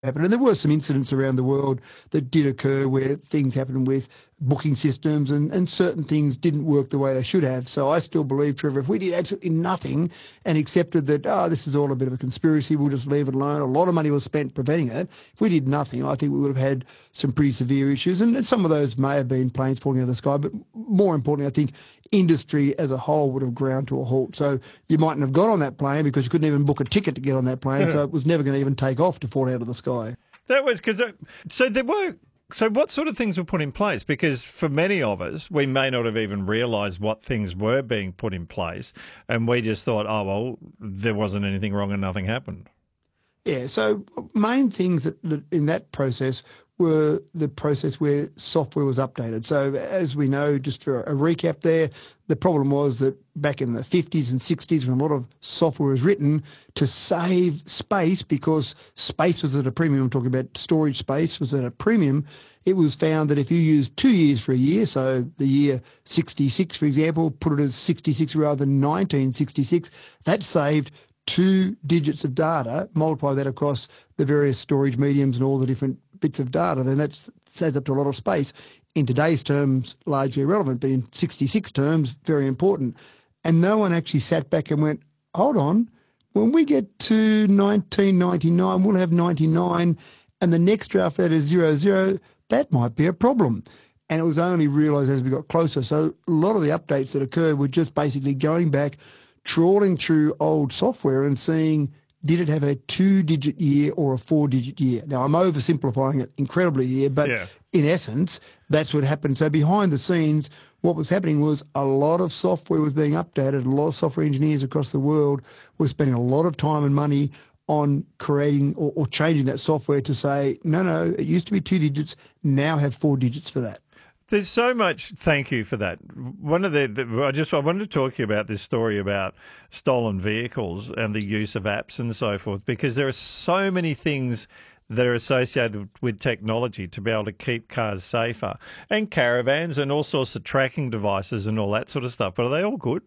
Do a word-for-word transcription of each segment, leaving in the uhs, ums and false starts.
happen. And there were some incidents around the world that did occur where things happened with booking systems and, and certain things didn't work the way they should have. So I still believe, Trevor, if we did absolutely nothing and accepted that, oh, this is all a bit of a conspiracy, we'll just leave it alone. A lot of money was spent preventing it. If we did nothing, I think we would have had some pretty severe issues. And, and some of those may have been planes falling out of the sky. But more importantly, I think industry as a whole would have ground to a halt. So you mightn't have got on that plane because you couldn't even book a ticket to get on that plane. So it was never going to even take off to fall out of the sky. That was because, so there were, so what sort of things were put in place? Because for many of us, we may not have even realised what things were being put in place. And we just thought, oh, well, there wasn't anything wrong and nothing happened. Yeah, so main things that, that in that process were the process where software was updated. So as we know, just for a recap there, the problem was that back in the fifties and sixties when a lot of software was written to save space, because space was at a premium, I'm talking about storage space was at a premium, it was found that if you used two years for a year, so the year sixty-six, for example, put it as sixty-six rather than nineteen sixty-six, that saved two digits of data, multiply that across the various storage mediums and all the different bits of data, then that adds up to a lot of space. In today's terms, largely irrelevant, but in sixty-six terms, very important. And no one actually sat back and went, hold on, when we get to nineteen ninety-nine, we'll have ninety-nine, and the next draft that is zero, zero, that might be a problem. And it was only realised as we got closer. So a lot of the updates that occurred were just basically going back, trawling through old software and seeing, did it have a two-digit year or a four-digit year? Now, I'm oversimplifying it incredibly here, but yeah. In essence, that's what happened. So behind the scenes, what was happening was a lot of software was being updated. A lot of software engineers across the world were spending a lot of time and money on creating or, or changing that software to say, no, no, it used to be two digits, now have four digits for that. There's so much. Thank you for that. One of the, the I just I wanted to talk to you about this story about stolen vehicles and the use of apps and so forth, because there are so many things that are associated with technology to be able to keep cars safer, and caravans and all sorts of tracking devices and all that sort of stuff. But are they all good?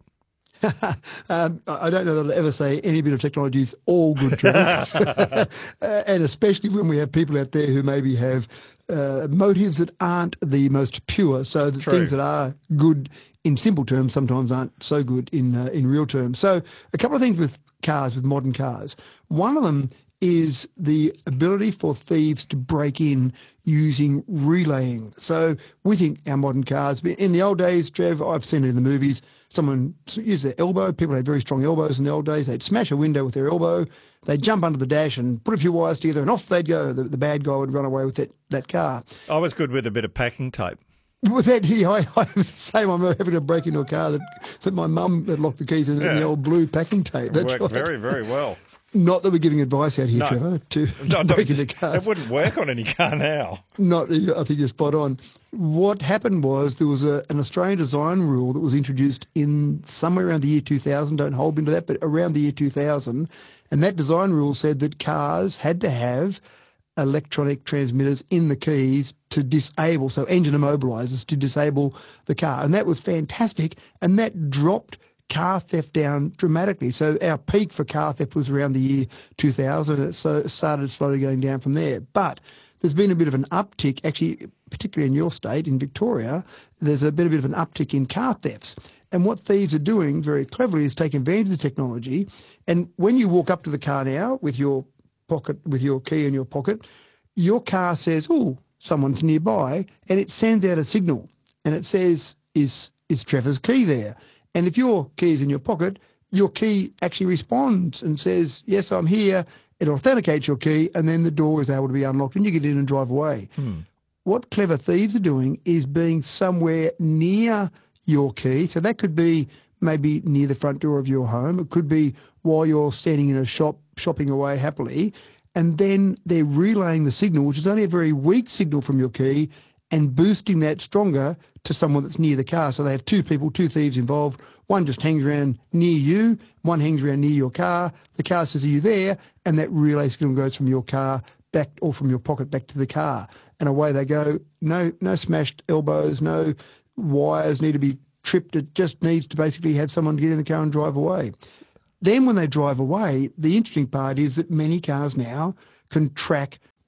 um, I don't know that I'll ever say any bit of technology is all good, Trevor. And especially when we have people out there who maybe have uh, motives that aren't the most pure. So the True. Things that are good in simple terms sometimes aren't so good in uh, in real terms. So a couple of things with cars, with modern cars. One of them is the ability for thieves to break in using relaying. So we think our modern cars, in the old days, Trev, I've seen it in the movies, someone used their elbow. People had very strong elbows in the old days. They'd smash a window with their elbow. They'd jump under the dash and put a few wires together and off they'd go. The, the bad guy would run away with that, that car. I was good with a bit of packing tape. Well, that, yeah, I, I was the same. I'm having to break into a car that, that my mum had locked the keys in, yeah. in the old blue packing tape. That's it worked right. very, very well. Not that we're giving advice out here, no. Trevor, to, to no, break no, into cars. It wouldn't work on any car now. Not, I think you're spot on. What happened was there was a, an Australian design rule that was introduced in somewhere around the year two thousand. Don't hold me to that, but around the year two thousand. And that design rule said that cars had to have electronic transmitters in the keys to disable, so engine immobilizers to disable the car. And that was fantastic. And that dropped car theft down dramatically. So our peak for car theft was around the year two thousand, and it so started slowly going down from there. But there's been a bit of an uptick, actually, particularly in your state, in Victoria, there's a bit, a bit of an uptick in car thefts. And what thieves are doing very cleverly is taking advantage of the technology. And when you walk up to the car now with your pocket, with your key in your pocket, your car says, oh, someone's nearby, and it sends out a signal. And it says, is, is Trevor's key there? And if your key is in your pocket, your key actually responds and says, yes, I'm here. It authenticates your key, and then the door is able to be unlocked and you get in and drive away. Hmm. What clever thieves are doing is being somewhere near your key. So that could be maybe near the front door of your home. It could be while you're standing in a shop, shopping away happily. And then they're relaying the signal, which is only a very weak signal from your key, and boosting that stronger to someone that's near the car. So they have two people, two thieves involved. One just hangs around near you, one hangs around near your car. The car says, are you there? And that relay signal goes from your car back, or from your pocket back to the car. And away they go. No, no smashed elbows, no wires need to be tripped. It just needs to basically have someone get in the car and drive away. Then when they drive away, the interesting part is that many cars now can track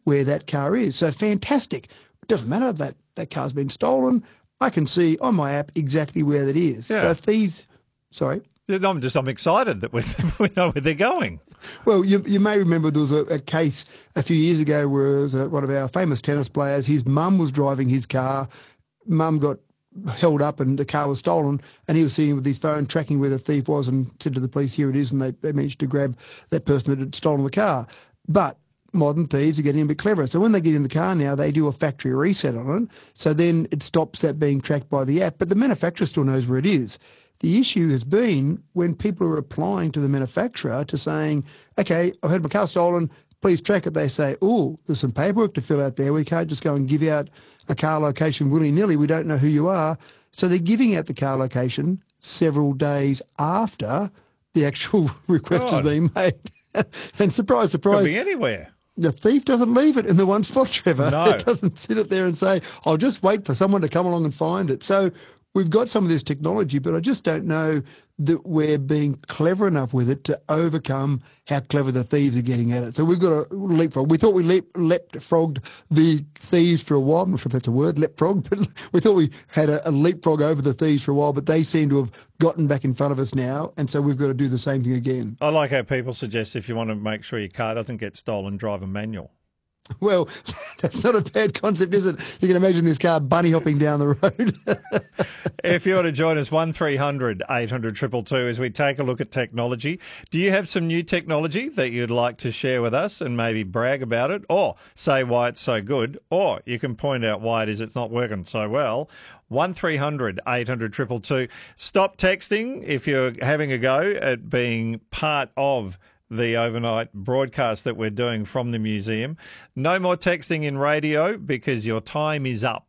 where that car is. So fantastic. It doesn't matter that that car's been stolen. I can see on my app exactly where that is. Yeah. So thieves, sorry. I'm just I'm excited that we we know where they're going. Well, you you may remember there was a, a case a few years ago where it was a, one of our famous tennis players. His mum was driving his car. Mum got held up and the car was stolen, and he was sitting with his phone tracking where the thief was and said to the police, here it is, and they, they managed to grab that person that had stolen the car. But modern thieves are getting a bit cleverer. So when they get in the car now, they do a factory reset on it. So then it stops that being tracked by the app, but the manufacturer still knows where it is. The issue has been when people are applying to the manufacturer to saying, okay, I've had my car stolen, please track it. They say, oh, there's some paperwork to fill out there. We can't just go and give out a car location willy-nilly. We don't know who you are. So they're giving out the car location several days after the actual request God. has been made. And surprise, surprise. Could be anywhere. The thief doesn't leave it in the one spot, Trevor. No. It doesn't sit it there and say, I'll just wait for someone to come along and find it. So we've got some of this technology, but I just don't know that we're being clever enough with it to overcome how clever the thieves are getting at it. So we've got a leapfrog. We thought we leap, leapfrogged the thieves for a while. I'm not sure if that's a word, leapfrog, but we thought we had a, a leapfrog over the thieves for a while, but they seem to have gotten back in front of us now, and so we've got to do the same thing again. I like how people suggest if you want to make sure your car doesn't get stolen, drive a manual. Well, that's not a bad concept, is it? You can imagine this car bunny hopping down the road. If you want to join us, one three hundred eight hundred two two two as we take a look at technology. Do you have some new technology that you'd like to share with us and maybe brag about it, or say why it's so good, or you can point out why it is it's not working so well? one three hundred eight hundred two two two. Stop texting if you're having a go at being part of the overnight broadcast that we're doing from the museum. No more texting in radio because your time is up.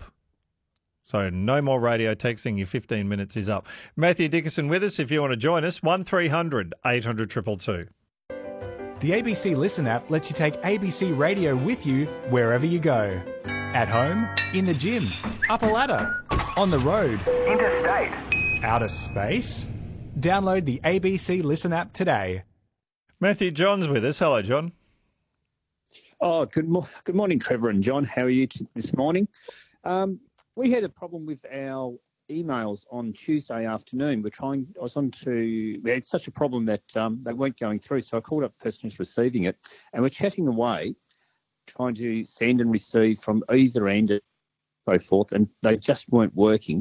So no more radio texting, your fifteen minutes is up. Matthew Dickerson with us if you want to join us, one three hundred eight hundred two two two. The A B C Listen app lets you take A B C Radio with you wherever you go. At home, in the gym, up a ladder, on the road, interstate, outer space. Download the A B C Listen app today. Matthew, John's with us. Hello, John. Oh, good, mo- good morning, Trevor and John. How are you t- this morning? Um, we had a problem with our emails on Tuesday afternoon. We're trying. I was on to. We had such a problem that um, they weren't going through. So I called up the person who's receiving it, and we're chatting away, trying to send and receive from either end, and so forth, and they just weren't working.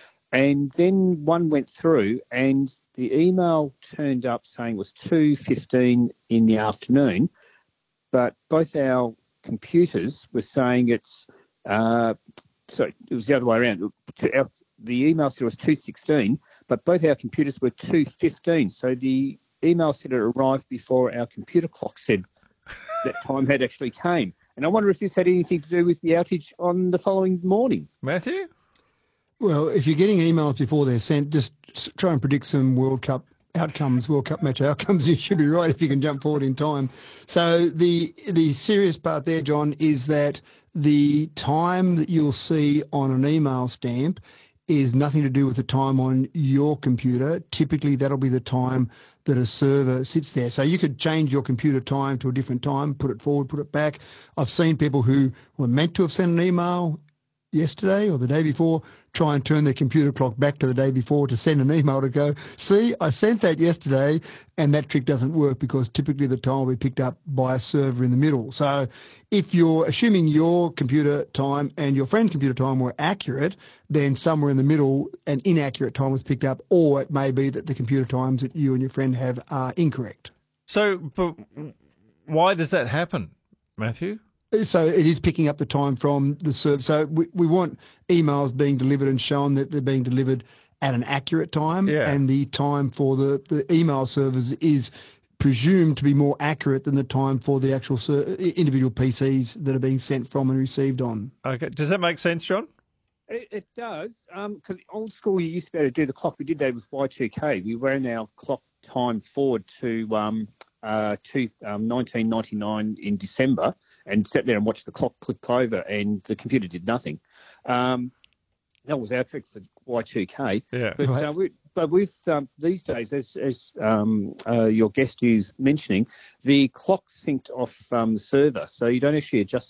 And then one went through, and the email turned up saying it was two fifteen in the afternoon, but both our computers were saying it's, uh, sorry, it was the other way around. Our, the email said it was two sixteen, but both our computers were two fifteen. So the email said it arrived before our computer clock said that time had actually came. And I wonder if this had anything to do with the outage on the following morning. Matthew? Well, if you're getting emails before they're sent, just try and predict some World Cup outcomes, World Cup match outcomes. You should be right if you can jump forward in time. So the the serious part there, John, is that the time that you'll see on an email stamp is nothing to do with the time on your computer. Typically, that'll be the time that a server sits there. So you could change your computer time to a different time, put it forward, put it back. I've seen people who were meant to have sent an email yesterday or the day before try and turn their computer clock back to the day before to send an email to go, see, I sent that yesterday, and that trick doesn't work because typically the time will be picked up by a server in the middle. So if you're assuming your computer time and your friend's computer time were accurate, then somewhere in the middle an inaccurate time was picked up, or it may be that the computer times that you and your friend have are incorrect. So, but why does that happen, Matthew? So it is picking up the time from the server. So we, we want emails being delivered and shown that they're being delivered at an accurate time. Yeah. And the time for the, the email servers is presumed to be more accurate than the time for the actual ser- individual P Cs that are being sent from and received on. Okay. Does that make sense, John? It, it does, because um, old school, you used to be able to do the clock. We did that with Y two K. We ran our clock time forward to um, uh, to um, nineteen ninety-nine in December, and sat there and watched the clock click over, and the computer did nothing. Um, that was our trick for Y two K. Yeah. But, Right. uh, we, but with um, these days, as, as um, uh, your guest is mentioning, the clock synced off um, the server, so you don't actually adjust